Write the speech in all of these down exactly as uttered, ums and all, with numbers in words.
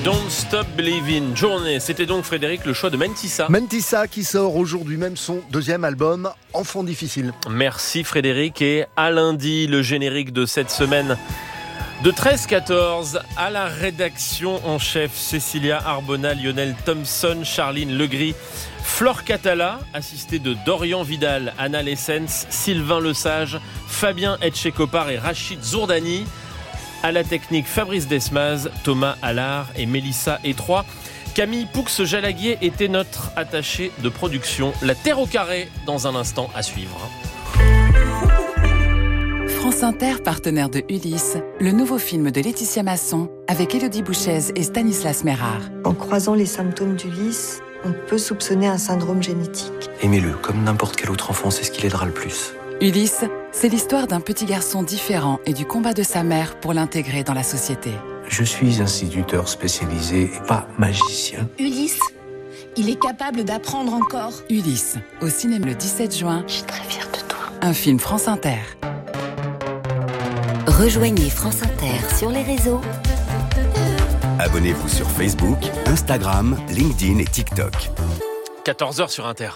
Don't Stop Believin', Journée. C'était donc, Frédéric, le choix de Mentissa. Mentissa qui sort aujourd'hui même son deuxième album, Enfant difficile. Merci Frédéric, et à lundi, le générique de cette semaine de treize quatorze, à la rédaction en chef, Cécilia Arbona, Lionel Thompson, Charline Legris, Flore Catala, assistée de Dorian Vidal, Anna Lessens, Sylvain Lesage, Fabien Etchekopar et Rachid Zourdani. À la technique, Fabrice Desmaz, Thomas Allard et Mélissa Étroit. Camille Poux-Jalaguier était notre attachée de production. La Terre au carré, dans un instant à suivre. France Inter, partenaire de Ulysse, le nouveau film de Laetitia Masson avec Élodie Bouchez et Stanislas Mérard. En croisant les symptômes d'Ulysse, on peut soupçonner un syndrome génétique. Aimez-le, comme n'importe quel autre enfant, c'est ce qui l'aidera le plus. Ulysse, c'est l'histoire d'un petit garçon différent et du combat de sa mère pour l'intégrer dans la société. Je suis instituteur spécialisé et pas magicien. Ulysse, il est capable d'apprendre encore. Ulysse, au cinéma le dix-sept juin. Je suis très fière de toi. Un film France Inter. Rejoignez France Inter sur les réseaux. Abonnez-vous sur Facebook, Instagram, LinkedIn et TikTok. quatorze heures sur Inter.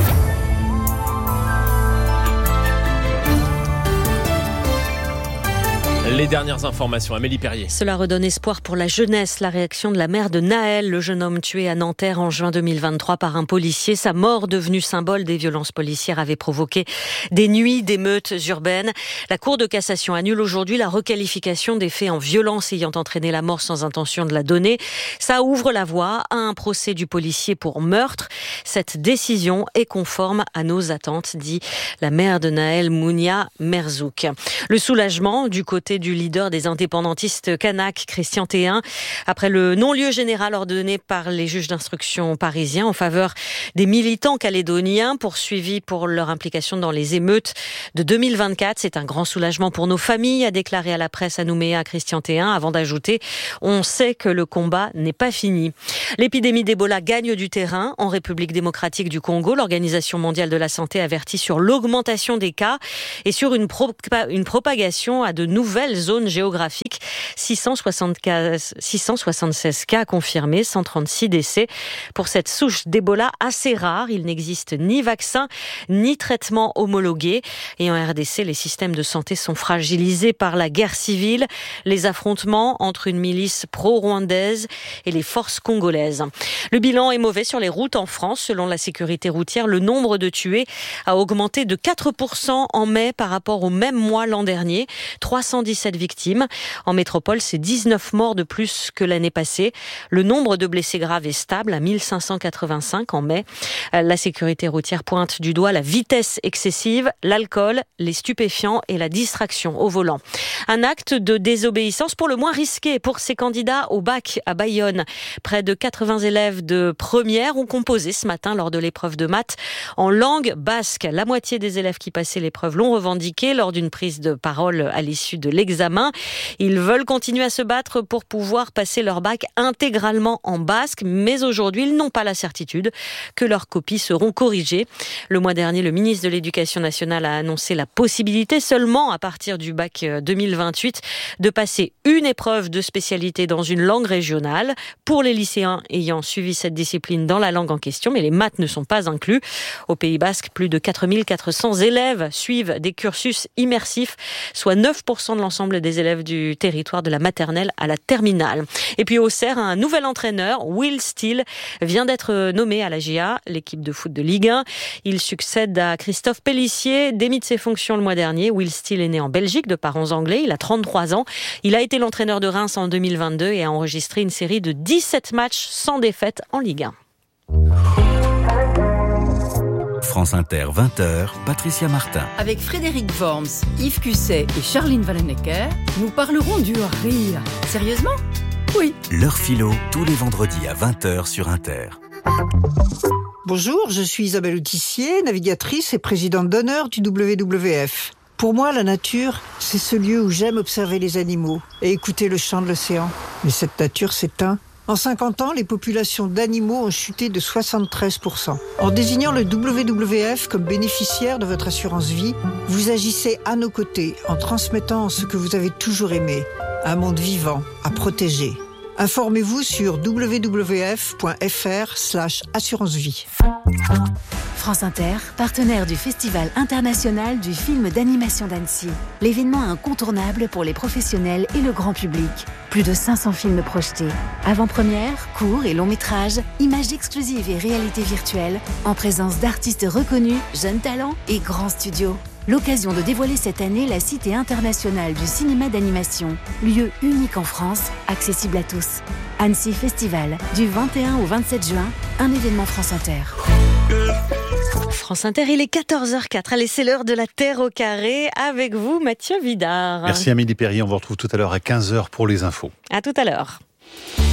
Les dernières informations, Amélie Perrier. Cela redonne espoir pour la jeunesse. La réaction de la mère de Naël, le jeune homme tué à Nanterre en juin deux mille vingt-trois par un policier. Sa mort, devenue symbole des violences policières, avait provoqué des nuits d'émeutes urbaines. La Cour de cassation annule aujourd'hui la requalification des faits en violence ayant entraîné la mort sans intention de la donner. Ça ouvre la voie à un procès du policier pour meurtre. Cette décision est conforme à nos attentes, dit la mère de Naël, Mounia Merzouk. Le soulagement du côté du leader des indépendantistes kanak, Christian Théin, après le non-lieu général ordonné par les juges d'instruction parisiens en faveur des militants calédoniens poursuivis pour leur implication dans les émeutes de deux mille vingt-quatre. C'est un grand soulagement pour nos familles, a déclaré à la presse à Nouméa Christian Théin, avant d'ajouter « On sait que le combat n'est pas fini ». L'épidémie d'Ebola gagne du terrain en République démocratique du Congo. L'Organisation mondiale de la santé avertit sur l'augmentation des cas et sur une, pro- une propagation à de nouvelles zones géographiques. six cent soixante-seize cas confirmés, cent trente-six décès. Pour cette souche d'Ebola assez rare, il n'existe ni vaccin ni traitement homologué. Et en R D C, les systèmes de santé sont fragilisés par la guerre civile, les affrontements entre une milice pro-rwandaise et les forces congolaises. Le bilan est mauvais sur les routes en France. Selon la sécurité routière, le nombre de tués a augmenté de quatre pour cent en mai par rapport au même mois l'an dernier. trois cent dix-sept victimes. En métropole, c'est dix-neuf morts de plus que l'année passée. Le nombre de blessés graves est stable à mille cinq cent quatre-vingt-cinq en mai. La sécurité routière pointe du doigt la vitesse excessive, l'alcool, les stupéfiants et la distraction au volant. Un acte de désobéissance pour le moins risqué pour ces candidats au bac à Bayonne. Près de quatre-vingts élèves de première ont composé ce matin lors de l'épreuve de maths en langue basque. La moitié des élèves qui passaient l'épreuve l'ont revendiqué lors d'une prise de parole à l'issue de l'examen. Ils veulent continuer à se battre pour pouvoir passer leur bac intégralement en basque, mais aujourd'hui, ils n'ont pas la certitude que leurs copies seront corrigées. Le mois dernier, le ministre de l'Éducation nationale a annoncé la possibilité seulement à partir du bac deux mille vingt-huit de passer une épreuve de spécialité dans une langue régionale pour les lycéens ayant suivi cette discipline dans la langue en question, mais les maths ne sont pas inclus. Au Pays Basque, plus de quatre mille quatre cents élèves suivent des cursus immersifs, soit neuf pour cent de l'ensemble des élèves du territoire de la maternelle à la terminale. Et puis au Cerf, un nouvel entraîneur, Will Steele, vient d'être nommé à la J A, l'équipe de foot de Ligue un. Il succède à Christophe Pellissier, démis de ses fonctions le mois dernier. Will Steele est né en Belgique de parents anglais, il a trente-trois ans. Il a été l'entraîneur de Reims en deux mille vingt-deux et a enregistré une série de dix-sept matchs sans défaite en Ligue un. France Inter, vingt heures, Patricia Martin. Avec Frédéric Worms, Yves Cusset et Charline Vanhoenacker, nous parlerons du rire. Sérieusement ? Oui. L'heure philo, tous les vendredis à vingt heures sur Inter. Bonjour, je suis Isabelle Autissier, navigatrice et présidente d'honneur du W W F. Pour moi, la nature, c'est ce lieu où j'aime observer les animaux et écouter le chant de l'océan. Mais cette nature s'éteint. En cinquante ans, les populations d'animaux ont chuté de soixante-treize pour cent. En désignant le W W F comme bénéficiaire de votre assurance vie, vous agissez à nos côtés en transmettant ce que vous avez toujours aimé, un monde vivant à protéger. Informez-vous sur w w f point f r slash assurance vie. France Inter, partenaire du Festival international du film d'animation d'Annecy. L'événement incontournable pour les professionnels et le grand public. Plus de cinq cents films projetés. Avant-première, courts et longs métrages, images exclusives et réalité virtuelle, en présence d'artistes reconnus, jeunes talents et grands studios. L'occasion de dévoiler cette année la Cité internationale du cinéma d'animation, lieu unique en France, accessible à tous. Annecy Festival, du vingt et un au vingt-sept juin, un événement France Inter. France Inter, il est quatorze heures zéro quatre. Allez, c'est l'heure de la Terre au carré avec vous, Mathieu Vidard. Merci Amélie Perrier, on vous retrouve tout à l'heure à quinze heures pour les infos. À tout à l'heure.